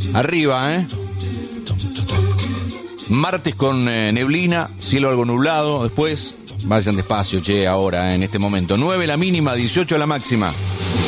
Arriba, Martes con neblina, cielo algo nublado. Después, vayan despacio, ahora, en este momento. 9 la mínima, 18 la máxima.